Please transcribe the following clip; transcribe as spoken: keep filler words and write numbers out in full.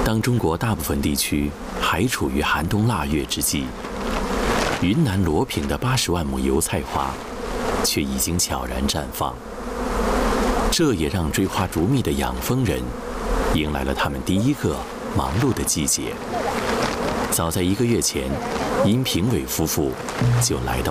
当中国大部分地区还处于寒冬腊月之际，云南罗平的八十万亩油菜花却已经悄然绽放。这也让追花逐蜜的养蜂人迎来了他们第一个忙碌的季节。早在一个月前，殷平伟夫妇就来到